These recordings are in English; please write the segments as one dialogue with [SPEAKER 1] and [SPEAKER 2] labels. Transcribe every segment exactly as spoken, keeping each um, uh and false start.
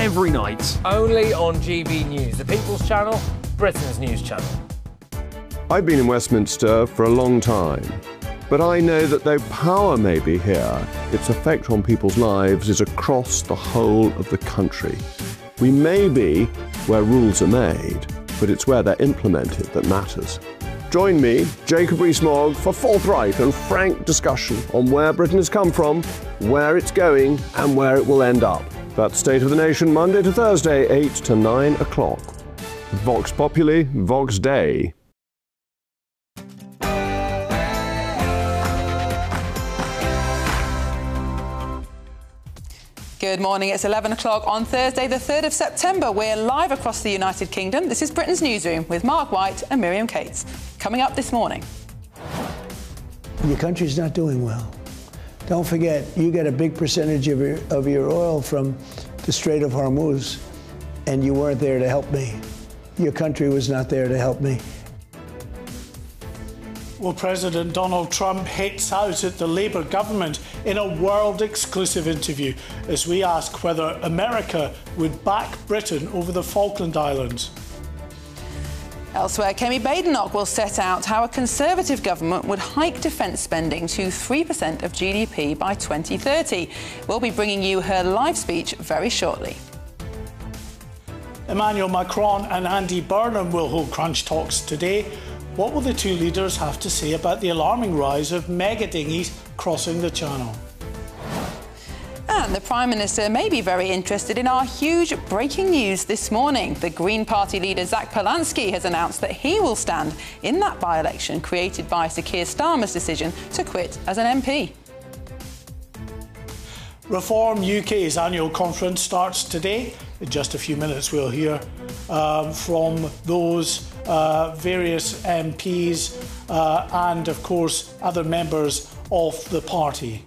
[SPEAKER 1] every night.
[SPEAKER 2] Only on G B News, the People's Channel, Britain's news channel.
[SPEAKER 3] I've been in Westminster for a long time, but I know that though power may be here, its effect on people's lives is across the whole of the country. We may be where rules are made, but it's where they're implemented that matters. Join me, Jacob Rees-Mogg, for forthright and frank discussion on where Britain has come from, where it's going, and where it will end up. That's State of the Nation, Monday to Thursday, eight to nine o'clock. Vox Populi, Vox Dei.
[SPEAKER 4] Good morning, it's eleven o'clock on Thursday the third of September. We're live across the United Kingdom. This is Britain's Newsroom with Mark White and Miriam Cates. Coming up this morning.
[SPEAKER 5] Your country's not doing well. Don't forget, you get a big percentage of your, of your oil from the Strait of Hormuz, and you weren't there to help me. Your country was not there to help me.
[SPEAKER 6] Well, President Donald Trump hits out at the Labour government in a world-exclusive interview as we ask whether America would back Britain over the Falkland Islands.
[SPEAKER 4] Elsewhere, Kemi Badenoch will set out how a Conservative government would hike defence spending to three percent of G D P by twenty thirty. We'll be bringing you her live speech very shortly.
[SPEAKER 6] Emmanuel Macron and Andy Burnham will hold crunch talks today. What will the two leaders have to say about the alarming rise of mega dinghies crossing the Channel?
[SPEAKER 4] And the Prime Minister may be very interested in our huge breaking news this morning. The Green Party leader Zach Polanski has announced that he will stand in that by-election created by Sir Keir Starmer's decision to quit as an M P. Reform
[SPEAKER 6] U K's annual conference starts today. In just a few minutes we'll hear um, from those uh, various M Ps uh, and, of course, other members of the party.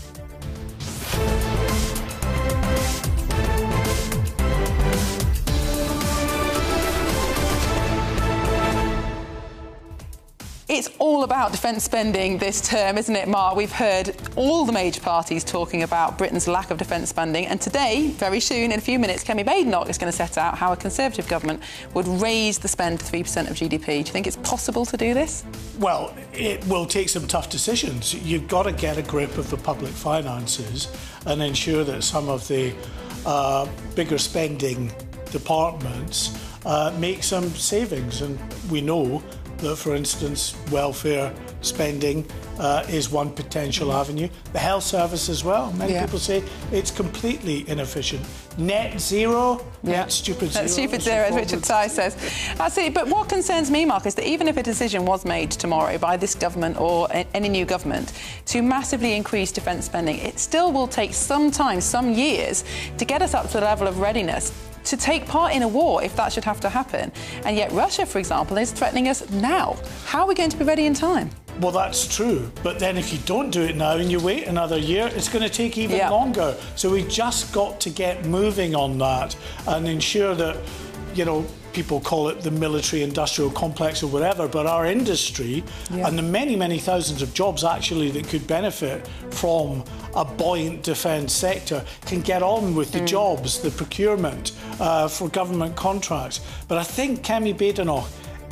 [SPEAKER 4] It's all about defence spending this term, isn't it, Mark? We've heard all the major parties talking about Britain's lack of defence spending, and today, very soon, in a few minutes, Kemi Badenoch is going to set out how a Conservative government would raise the spend to three percent of G D P. Do you think it's possible to do this?
[SPEAKER 6] Well, it will take some tough decisions. You've got to get a grip of the public finances and ensure that some of the uh, bigger spending departments uh, make some savings, and we know that, for instance, welfare spending uh, is one potential avenue. The health service as well. Many yeah. people say it's completely inefficient. Net zero,
[SPEAKER 4] yeah.
[SPEAKER 6] net stupid zero.
[SPEAKER 4] Net stupid zero, as Richard Ty says. Absolutely. But what concerns me, Mark, is that even if a decision was made tomorrow by this government or any new government to massively increase defence spending, it still will take some time, some years, to get us up to the level of readiness to take part in a war if that should have to happen. And yet Russia, for example, is threatening us now. How are we going to be ready in time?
[SPEAKER 6] Well, that's true. But then if you don't do it now and you wait another year, it's going to take even yeah. longer. So we just got to get moving on that and ensure that, you know, people call it the military-industrial complex or whatever, but our industry yeah. and the many, many thousands of jobs actually that could benefit from a buoyant defence sector can get on with the mm. jobs, the procurement uh, for government contracts. But I think Kemi Badenoch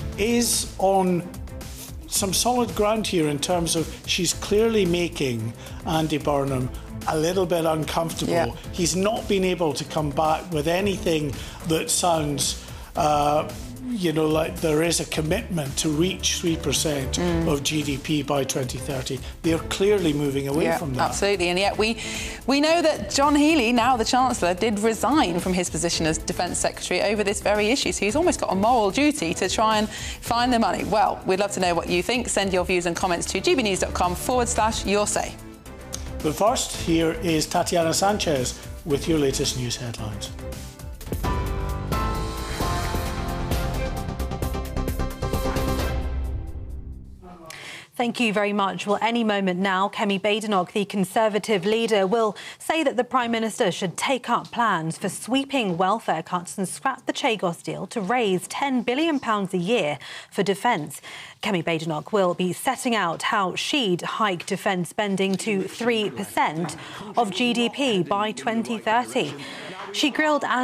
[SPEAKER 6] is on some solid ground here in terms of she's clearly making Andy Burnham a little bit uncomfortable. Yeah. He's not been able to come back with anything that sounds Uh, you know, like there is a commitment to reach three percent mm. of G D P by twenty thirty. They're clearly moving away
[SPEAKER 4] yeah,
[SPEAKER 6] from that.
[SPEAKER 4] Absolutely, and yet we we know that John Healey, now the Chancellor, did resign from his position as Defence Secretary over this very issue, so he's almost got a moral duty to try and find the money. Well, we'd love to know what you think. Send your views and comments to gbnews.com forward slash your say.
[SPEAKER 6] But first, here is Tatiana Sanchez with your latest news headlines.
[SPEAKER 7] Thank you very much. Well, any moment now, Kemi Badenoch, the Conservative leader, will say that the Prime Minister should take up plans for sweeping welfare cuts and scrap the Chagos deal to raise ten billion pounds a year for defence. Kemi Badenoch will be setting out how she'd hike defence spending to three percent of G D P by twenty thirty. She grilled